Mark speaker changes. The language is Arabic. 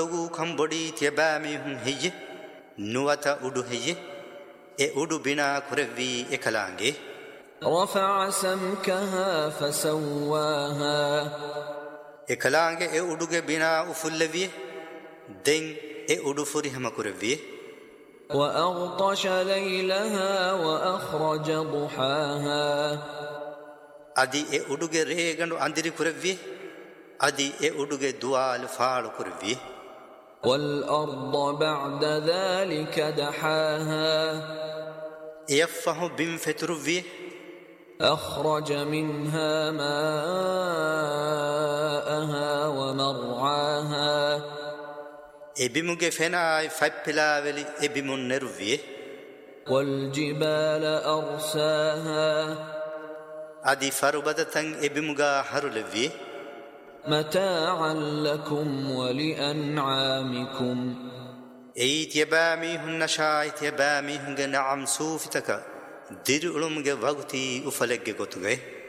Speaker 1: لوگو کھمبڑی تیبامی ہوں ہیے نواتا اڈو ہیے اے اڈو بنا کھروی اکھلانگے
Speaker 2: رفع سمكها فسواها
Speaker 1: اکھلانگے اے اڈو کے بنا افلوی دیں اے اڈو فری ہم کھروی
Speaker 2: وأغطش ليلها وأخرج ضحاها
Speaker 1: ادی اے اڈو کے ریگنڈو اندری کھروی ادی اے اڈو کے دوال فاڑ کھروی
Speaker 2: والأرض بعد ذلك دحاها
Speaker 1: يفه بن فتروي
Speaker 2: أخرج منها ماءها ومرعاها
Speaker 1: ابيموغي فنا فبلا ولي ابيمون نروي
Speaker 2: والجبال أرساها
Speaker 1: ادي فربدتن ابيموغا هرلوي
Speaker 2: متاعا لكم ولأنعامكم
Speaker 1: ايت يبامي هن شايت يبامي هن نعم سوفتك دير علمغ وقتي افلغ گوتگه